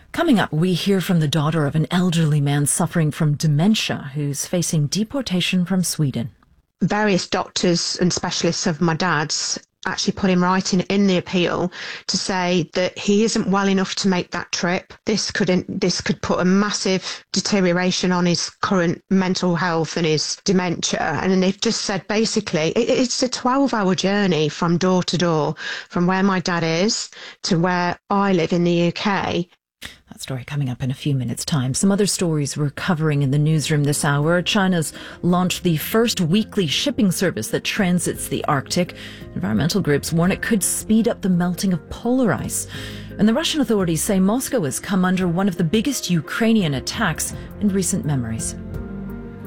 Coming up, we hear from the daughter of an elderly man suffering from dementia who's facing deportation from Sweden. Various doctors and specialists of my dad's actually put in writing in the appeal to say that he isn't well enough to make that trip. This could put a massive deterioration on his current mental health and his dementia. And they've just said basically it's a 12-hour journey from door to door, from where my dad is to where I live in the UK. That story coming up in a few minutes' time. Some other stories we're covering in the newsroom this hour. China's launched the first weekly shipping service that transits the Arctic. Environmental groups warn it could speed up the melting of polar ice. And the Russian authorities say Moscow has come under one of the biggest Ukrainian attacks in recent memories.